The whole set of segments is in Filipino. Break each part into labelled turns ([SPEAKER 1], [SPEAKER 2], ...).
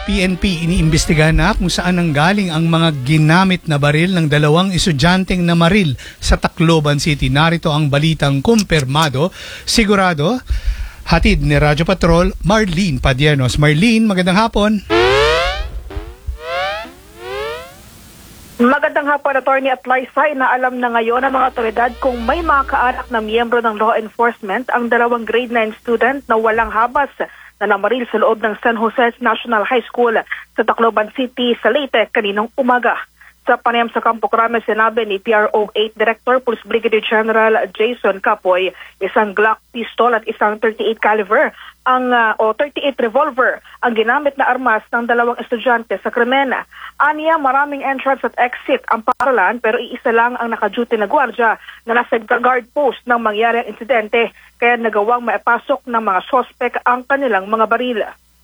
[SPEAKER 1] PNP iniimbestigahan na kung saan nanggaling ang mga ginamit na baril ng dalawang estudyanteng namaril sa Tacloban City. Narito ang balitang kumpirmado, sigurado, hatid ni Radyo Patrol, Marlene Padiernos. Marlene, magandang hapon.
[SPEAKER 2] Magandang hapon, Attorney at Liza. Inaalam na ngayon ng mga otoridad kung may mga kaanak na miyembro ng law enforcement ang dalawang grade 9 student na walang habas na namaril sa loob ng San Jose National High School sa Tacloban City sa Leyte kaninang umaga. Sa panayam sa Campo Crame, sinabi ni PRO 8 Director Police Brigadier General Jason Capoy, isang Glock pistol at isang 38 caliber o 38 revolver ang ginamit na armas ng dalawang estudyante sa krimen. Aniya, maraming entrance at exit ang paaralan pero iisa lang ang naka-duty na gwardiya na nasa guard post ng mangyari ang insidente kaya nagawang maipasok ng mga sospek ang kanilang mga baril.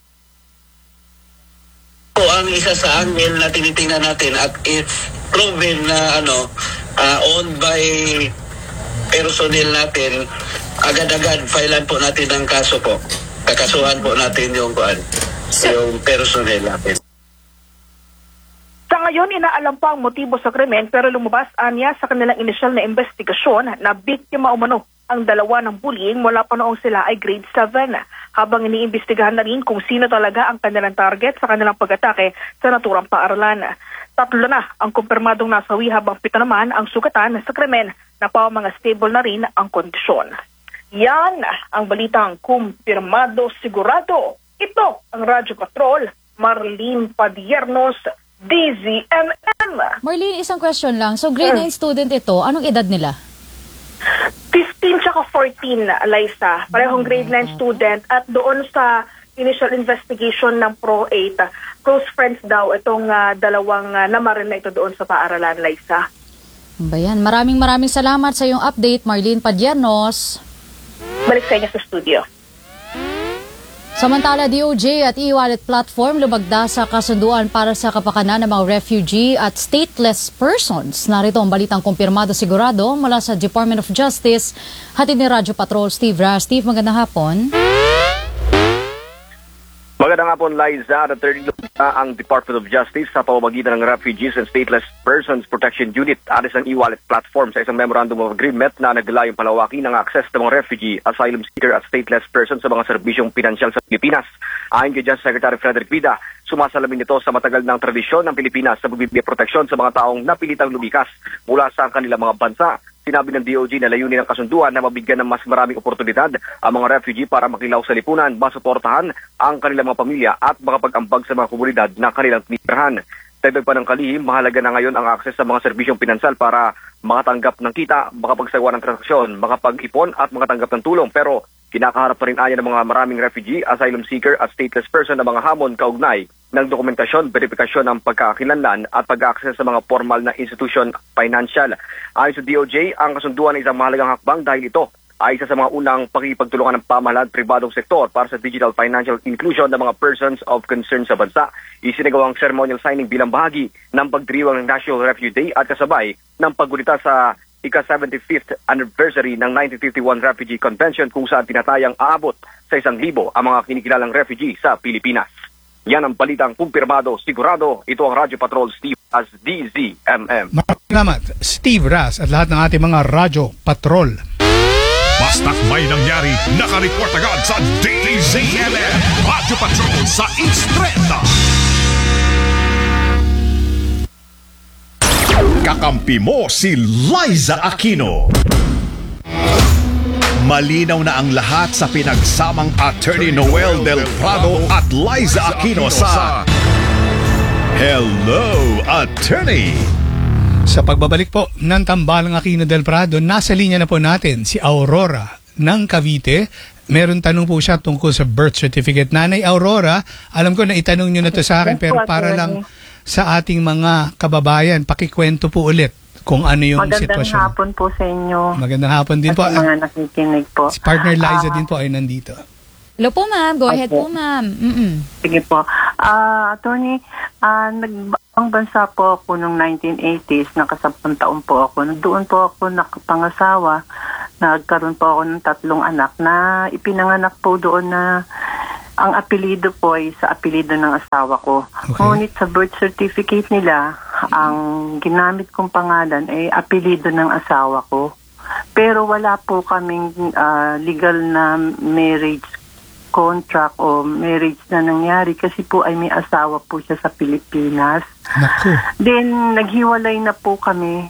[SPEAKER 3] Ang isa sa angle na tinitingnan natin at it's proven na owned by personnel natin, agad-agad filean po natin ang kaso po. Kakasuhan po natin yung personnel natin.
[SPEAKER 2] Sa ngayon, inaalam pa ang motibo sa krimen pero lumabas anya sa kanilang inisyal na investigasyon na biktima umano ang dalawa ng bullying mula pa noong sila ay grade 7 habang iniimbestigahan na rin kung sino talaga ang kanilang target sa kanilang pag-atake sa naturang paaralan. 3 na ang kumpirmadong nasawi habang 7 naman ang sugatan sa krimen na pa mga stable na rin ang kondisyon. Yan ang balitang kumpirmado sigurado. Ito ang Radyo Patrol, Marlene Padiernos, DZMM.
[SPEAKER 4] Marlene, isang question lang. So grade 9 student ito, anong edad nila?
[SPEAKER 2] 15 tsaka 14, Liza. Parehong grade 9 student at doon sa initial investigation ng Pro 8, close friends daw itong dalawang namaril na ito doon sa paaralan, Liza.
[SPEAKER 4] Bayan, maraming salamat sa iyong update, Marlene Padiernos.
[SPEAKER 2] Balik sa inyo sa studio.
[SPEAKER 4] Samantala, DOJ at e-wallet platform lumagda sa kasunduan para sa kapakanan ng mga refugee at stateless persons. Narito ang balitang kumpirmado sigurado mula sa Department of Justice. Hatid ni Radyo Patrol, Steve Ras. Steve, magandang hapon.
[SPEAKER 5] Magandang hapon, Liza. Ang Department of Justice sa pamamagitan ng Refugees and Stateless Persons Protection Unit alis ang e-wallet platform sa isang Memorandum of Agreement na naglalayong palawakin ng access ng mga refugee, asylum seeker at stateless persons sa mga serbisyong pinansyal sa Pilipinas. Ayon kay Justice Secretary Frederick Vida, sumasalamin ito sa matagal ng tradisyon ng Pilipinas sa pagbibigay proteksyon sa mga taong napilitang lumikas mula sa kanilang mga bansa. Sinabi ng DOJ na layunin ng kasunduan na mabigyan ng mas maraming oportunidad ang mga refugee para makilaw sa lipunan, masuportahan ang kanilang mga pamilya at makapag-ambag sa mga komunidad na kanilang tinitirahan. Dagdag pa ng kalihim, mahalaga na ngayon ang akses sa mga serbisyong pinansal para makatanggap ng kita, makapagsagawa ng transaksyon, makapag-ipon at makatanggap ng tulong. Pero kinakaharap pa rin aya ng mga maraming refugee, asylum seeker at stateless person na mga hamon kaugnay ng dokumentasyon, verifikasyon ng pagkakakilanlan at pag-access sa mga formal na institusyon financial. Ayon sa DOJ, ang kasunduan ay isang mahalagang hakbang dahil ito ay isa sa mga unang pakikipagtulungan ng pamahalaan at pribadong sektor para sa digital financial inclusion ng mga persons of concern sa bansa. Isinagawang ceremonial signing bilang bahagi ng pagdiriwang ng National Refugee Day at kasabay ng paggunita sa ika-75th anniversary ng 1951 Refugee Convention kung saan tinatayang aabot sa 1,000 ang mga kinikilalang refugee sa Pilipinas. Yan ang balitang kumpirmado, sigurado. Ito ang Radyo Patrol, Steve as DZMM.
[SPEAKER 1] Maraming salamat, Steve Ras at lahat ng ating mga Radyo Patrol.
[SPEAKER 6] Basta't may nangyari, nakareport agad sa DZMM. Radyo Patrol sa Instreta. Kakampi mo si Liza Aquino. Malinaw na ang lahat sa pinagsamang Attorney Noel Del Prado at Liza Aquino sa Hello, Attorney!
[SPEAKER 1] Sa pagbabalik po ng Tambalang Aquino Del Prado, nasa linya na po natin si Aurora ng Cavite. Meron tanong po siya tungkol sa birth certificate. Nanay Aurora, alam ko na itanong nyo na to sa akin, pero para lang sa ating mga kababayan, pakikwento po ulit kung ano yung sitwasyon.
[SPEAKER 7] Magandang hapon po sa inyo.
[SPEAKER 1] Magandang hapon din po.
[SPEAKER 7] Mga nakikinig po.
[SPEAKER 1] Si partner Liza din po ay nandito.
[SPEAKER 4] Hello po, ma'am. Go ahead po, ma'am.
[SPEAKER 7] Sige po. Attorney, nagbang bansa po ako noong 1980s. Naka-10 taon po ako. Doon po ako nakapangasawa. Nagkaroon po ako ng 3 anak na ipinanganak po doon na Ang apelido po ay sa apelido ng asawa ko.
[SPEAKER 1] Okay.
[SPEAKER 7] Ngunit sa birth certificate nila, ang ginamit kong pangalan ay apelido ng asawa ko. Pero wala po kaming legal na marriage contract o marriage na nangyari kasi po ay may asawa po siya sa Pilipinas.
[SPEAKER 1] Naku.
[SPEAKER 7] Then naghiwalay na po kami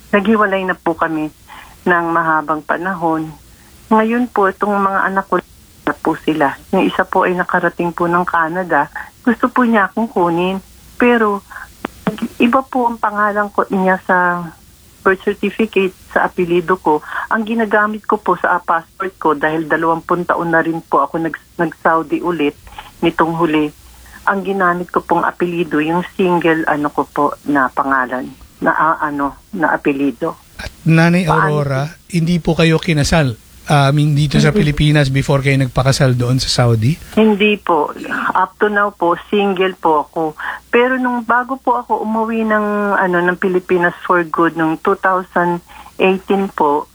[SPEAKER 7] ng mahabang panahon. Ngayon po, itong mga anak ko na po sila. Yung isa po ay nakarating po ng Canada. Gusto po niya akong kunin. Pero, iba po ang pangalan ko niya sa birth certificate sa apelido ko. Ang ginagamit ko po sa passport ko dahil 20 taon na rin po ako nag-Saudi ulit nitong huli. Ang ginamit ko pong apelido, yung single ko po na pangalan, na apelido.
[SPEAKER 1] At Nanay Aurora, hindi po kayo kinasal dito sa Pilipinas before kayo nagpakasal doon sa Saudi?
[SPEAKER 7] Hindi po. Up to now po, single po ako. Pero nung bago po ako umuwi ng Pilipinas for good, nung 2018 po,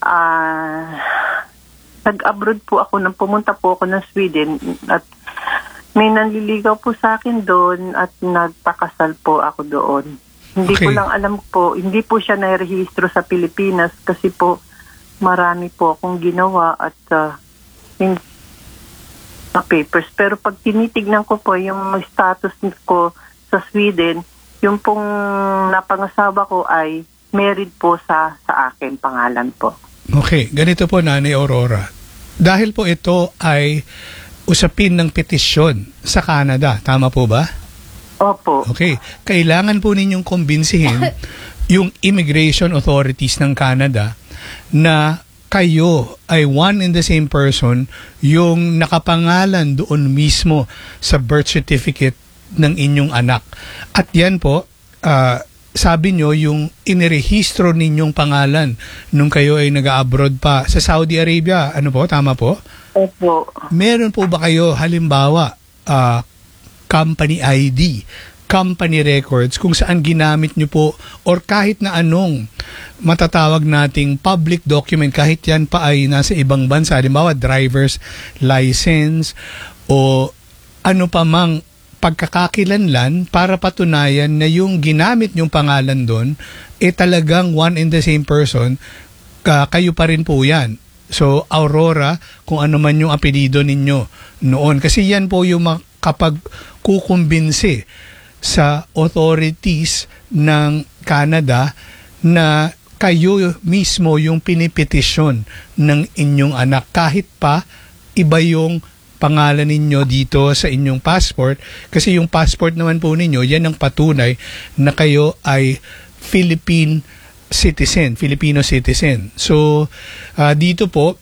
[SPEAKER 7] nag-abroad po ako, pumunta po ako ng Sweden at may nanliligaw po sa akin doon at nagpakasal po ako doon. Hindi
[SPEAKER 1] Okay.
[SPEAKER 7] ko lang alam po, hindi po siya nairehistro sa Pilipinas kasi po marami po akong ginawa at papers. Pero pag tinitignan ko po yung status ko sa Sweden, yung pong napangasawa ko ay married po sa akin, pangalan po.
[SPEAKER 1] Okay, ganito po Nanay Aurora. Dahil po ito ay usapin ng petisyon sa Canada, tama po ba?
[SPEAKER 7] Opo.
[SPEAKER 1] Okay, kailangan po ninyong kumbinsihin yung immigration authorities ng Canada na kayo ay one and the same person yung nakapangalan doon mismo sa birth certificate ng inyong anak. At yan po, sabi nyo yung inirehistro ninyong pangalan nung kayo ay nag-abroad pa sa Saudi Arabia. Ano po? Tama po?
[SPEAKER 7] Opo.
[SPEAKER 1] Meron po ba kayo halimbawa company ID, company records kung saan ginamit nyo po or kahit na anong matatawag nating public document kahit yan pa ay nasa ibang bansa, halimbawa driver's license o ano pa mang pagkakakilanlan para patunayan na yung ginamit nyong pangalan doon talagang one and the same person, kayo pa rin po yan. So Aurora, kung ano man yung apelido ninyo noon, kasi yan po yung kapag kukumbinsi sa authorities ng Canada na kayo mismo yung pinipetisyon ng inyong anak kahit pa iba yung pangalan ninyo dito sa inyong passport, kasi yung passport naman po ninyo, yan ang patunay na kayo ay Filipino citizen. So dito po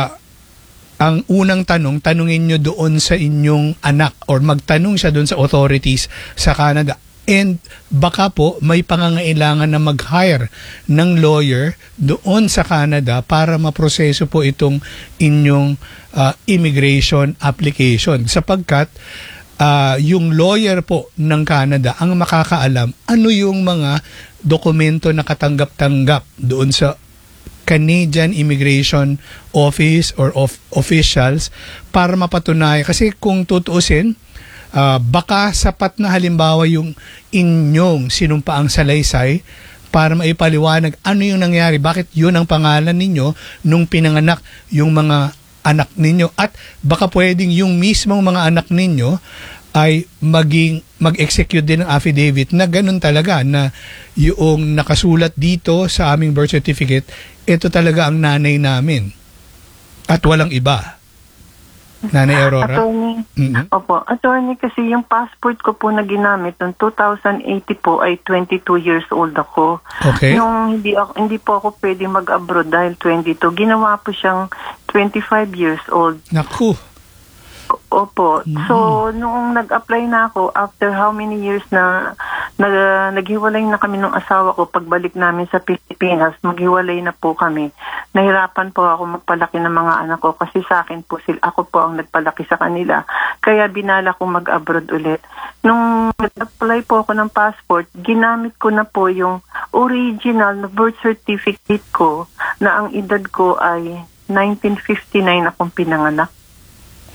[SPEAKER 1] ang unang tanungin nyo doon sa inyong anak or magtanong siya doon sa authorities sa Canada. And baka po may pangangailangan na mag-hire ng lawyer doon sa Canada para maproseso po itong inyong immigration application. Sapagkat yung lawyer po ng Canada ang makakaalam ano yung mga dokumento na katanggap-tanggap doon sa Canadian Immigration Office or officials para mapatunayan. Kasi kung tutuusin, baka sapat na halimbawa yung inyong sinumpaang salaysay para maipaliwanag ano yung nangyari, bakit yun ang pangalan ninyo nung pinanganak yung mga anak ninyo, at baka pwedeng yung mismong mga anak ninyo ay mag-execute din ng affidavit na ganun talaga, na yung nakasulat dito sa aming birth certificate, ito talaga ang nanay namin at walang iba. Nanay Aurora?
[SPEAKER 7] Attorney, Opo, attorney, kasi yung passport ko po na ginamit noong 2080 po ay 22 years old ako.
[SPEAKER 1] Okay.
[SPEAKER 7] Nung hindi po ako pwede mag-abroad dahil 22, ginawa po siyang 25 years old.
[SPEAKER 1] Naku.
[SPEAKER 7] Opo. So, noong nag-apply na ako, after how many years na naghiwalay na kami ng asawa ko, pagbalik namin sa Pilipinas, maghiwalay na po kami. Nahirapan po ako magpalaki ng mga anak ko kasi sa akin po ako po ang nagpalaki sa kanila. Kaya binala ko mag-abroad ulit. Nung nag-apply po ako ng passport, ginamit ko na po yung original na birth certificate ko na ang edad ko ay 1959 akong pinanganak.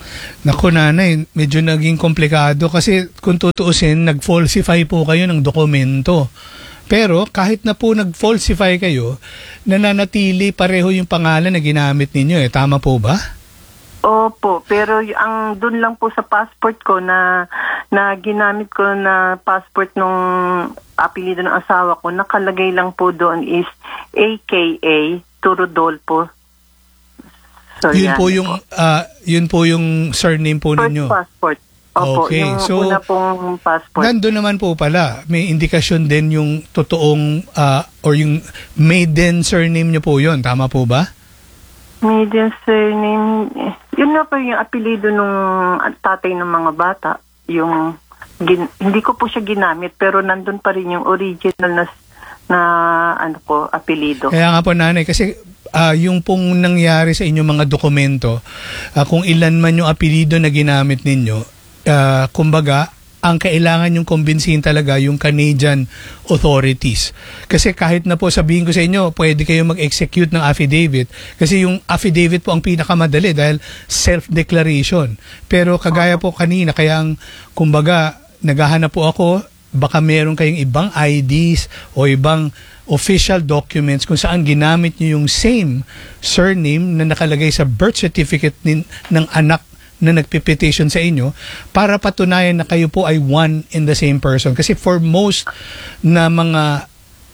[SPEAKER 1] Naku nanay, medyo naging komplikado kasi kung tutuusin, nag-falsify po kayo ng dokumento. Pero kahit na po nag-falsify kayo, nananatili pareho yung pangalan na ginamit ninyo Tama po ba?
[SPEAKER 7] Opo, pero ang doon lang po sa passport ko na ginamit ko na passport nung apelyido ng asawa ko, nakalagay lang po doon is AKA Turodolfo. So,
[SPEAKER 1] yun po yung surname po ninyo.
[SPEAKER 7] First passport. Opo,
[SPEAKER 1] okay.
[SPEAKER 7] yung
[SPEAKER 1] So,
[SPEAKER 7] una pong passport.
[SPEAKER 1] nandun naman po pala, may indikasyon din yung totoong or yung maiden surname nyo po yun. Tama po ba?
[SPEAKER 7] Maiden surname, yun na po yung apelido nung tatay ng mga bata. Yung, hindi ko po siya ginamit, pero nandun pa rin yung original na apelido.
[SPEAKER 1] Kaya nga po nanay, kasi yung pong nangyari sa inyong mga dokumento, kung ilan man yung apelido na ginamit ninyo, kumbaga, ang kailangan yung kumbinsihin talaga yung Canadian authorities. Kasi kahit na po sabihin ko sa inyo, pwede kayo mag-execute ng affidavit. Kasi yung affidavit po ang pinakamadali dahil self-declaration. Pero kagaya po kanina, kaya ang, kumbaga, naghahanap po ako, baka meron kayong ibang IDs o ibang official documents kung saan ginamit nyo yung same surname na nakalagay sa birth certificate ng anak na nagpipetition sa inyo para patunayan na kayo po ay one in the same person. Kasi for most na mga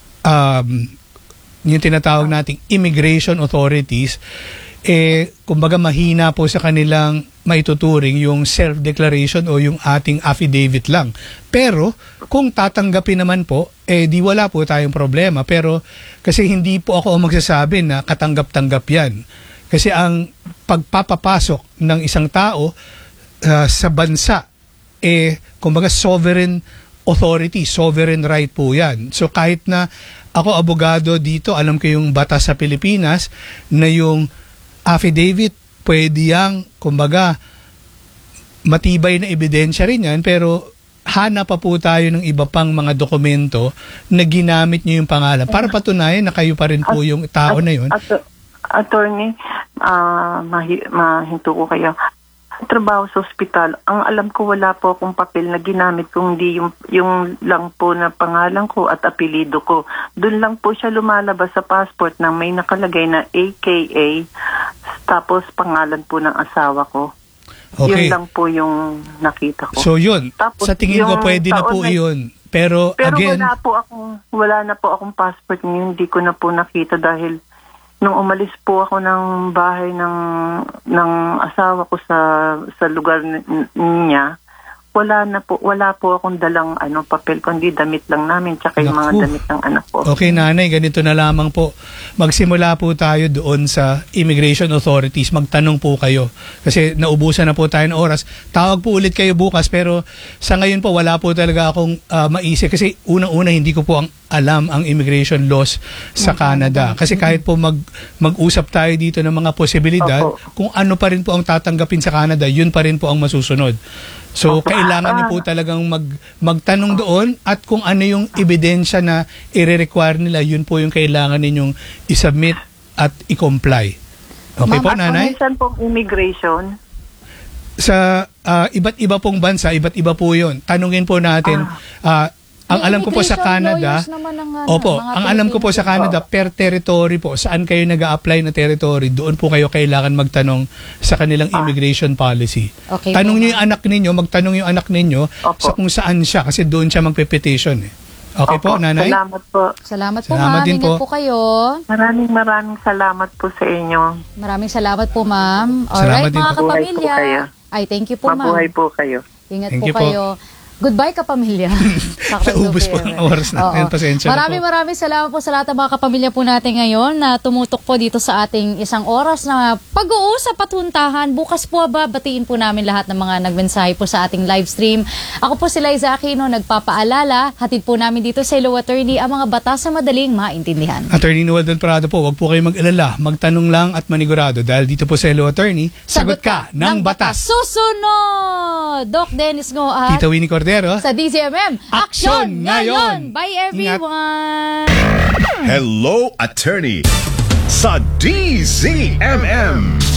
[SPEAKER 1] yung tinatawag nating immigration authorities, kumbaga mahina po sa kanilang maituturing yung self-declaration o yung ating affidavit lang. Pero kung tatanggapin naman po, di wala po tayong problema. Pero kasi hindi po ako magsasabi na katanggap-tanggap yan. Kasi ang pagpapapasok ng isang tao sa bansa, kumbaga sovereign authority, sovereign right po yan. So kahit na ako abogado dito, alam ko yung batas sa Pilipinas na yung affidavit, pwede yang, kumbaga, matibay na ebidensya rin yan, pero hanap pa po tayo ng iba pang mga dokumento na ginamit nyo yung pangalan para patunayan na kayo pa rin po yung tao na yun.
[SPEAKER 7] Attorney, mahinto ko kayo. Trabaho sa ospital, ang alam ko wala po akong papel na ginamit kung hindi yung lang po na pangalan ko at apelido ko. Doon lang po siya lumalabas sa passport na may nakalagay na AKA tapos pangalan po ng asawa ko.
[SPEAKER 1] Okay.
[SPEAKER 7] Yun lang po yung nakita ko.
[SPEAKER 1] So yun,
[SPEAKER 7] tapos,
[SPEAKER 1] sa tingin ko pwede na po iyon. Pero again,
[SPEAKER 7] wala na po akong passport ngayon, hindi ko na po nakita dahil nung umalis po ako ng bahay ng asawa ko sa lugar niya, wala po akong dalang papel, kundi damit lang namin tsaka yung mga damit ng anak ko.
[SPEAKER 1] Okay nanay, ganito na lamang po. Magsimula po tayo doon sa immigration authorities. Magtanong po kayo. Kasi naubusan na po tayo ng oras. Tawag po ulit kayo bukas, pero sa ngayon po wala po talaga akong maisip. Kasi unang-una hindi ko po alam ang immigration laws sa Canada. Kasi kahit po mag-usap tayo dito ng mga posibilidad, kung ano pa rin po ang tatanggapin sa Canada, yun pa rin po ang masusunod. So, kailangan niyo po talagang magtanong doon at kung ano yung ebidensya na i-require nila, yun po yung kailangan ninyong i-submit at i-comply. Okay po, nanay?
[SPEAKER 7] Saan pong immigration?
[SPEAKER 1] Sa iba't iba pong bansa, iba't iba po yun. Tanungin po natin, ang alam ko po sa Canada, ang alam ko po sa Canada, per territory po, saan kayo nag-a-apply na territory, doon po kayo kailangan magtanong sa kanilang immigration policy.
[SPEAKER 4] Okay,
[SPEAKER 1] tanong niyo yung anak ninyo, magtanong yung anak ninyo sa kung saan siya, kasi doon siya magpe-petition. Okay po, nanay?
[SPEAKER 7] Salamat po.
[SPEAKER 4] Salamat po, ma'am.
[SPEAKER 1] din
[SPEAKER 4] Ingat
[SPEAKER 1] po.
[SPEAKER 4] po kayo.
[SPEAKER 7] Maraming salamat po sa inyo.
[SPEAKER 4] Maraming salamat po, ma'am.
[SPEAKER 1] Salamat
[SPEAKER 4] Alright,
[SPEAKER 1] din
[SPEAKER 4] mga
[SPEAKER 1] po.
[SPEAKER 7] Mabuhay po
[SPEAKER 4] kapamilya.
[SPEAKER 7] kayo.
[SPEAKER 4] Ay, thank you po, ma'am.
[SPEAKER 7] Mabuhay po kayo.
[SPEAKER 4] Ingat
[SPEAKER 1] Thank
[SPEAKER 4] po
[SPEAKER 1] you po.
[SPEAKER 4] kayo. Goodbye, kapamilya.
[SPEAKER 1] Naubos po ang oras natin. Pasensya na po.
[SPEAKER 4] Maraming salamat po sa lahat ng mga kapamilya po natin ngayon na tumutok po dito sa ating isang oras na pag-uusap at huntahan. Bukas po batiin po namin lahat ng mga nagmensahe po sa ating live stream. Ako po si Liza Aquino, nagpapaalala. Hatid po namin dito sa Hello Attorney ang mga batas na madaling maintindihan.
[SPEAKER 1] Attorney Noel Del Prado po, wag po kayo mag-alala. Magtanong lang at manigurado dahil dito po sa Hello Attorney, sagot ka ng batas.
[SPEAKER 4] Susunod! Doc Dennis Ngo at
[SPEAKER 1] Tita Winnie Cordero.
[SPEAKER 4] sa DZMM, Aksyon Ngayon! Bye everyone!
[SPEAKER 6] Hello Attorney sa DZMM.